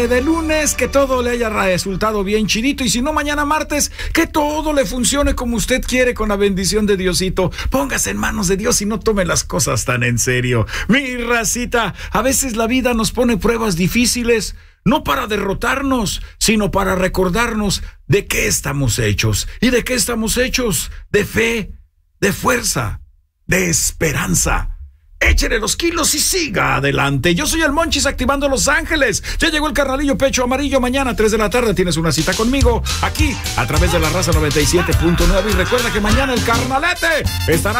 de lunes, que todo le haya resultado bien chidito, y si no, mañana martes, que todo le funcione como usted quiere con la bendición de Diosito. Póngase en manos de Dios y no tome las cosas tan en serio. Mi racita, a veces la vida nos pone pruebas difíciles, no para derrotarnos, sino para recordarnos de qué estamos hechos. ¿Y de qué estamos hechos? De fe, de fuerza, de esperanza. Échele los kilos y siga adelante. Yo soy el Monchis, activando Los Ángeles. Ya llegó el carnalillo Pecho Amarillo. Mañana 3 de la tarde tienes una cita conmigo aquí a través de la Raza 97.9. Y recuerda que mañana el carnalete estará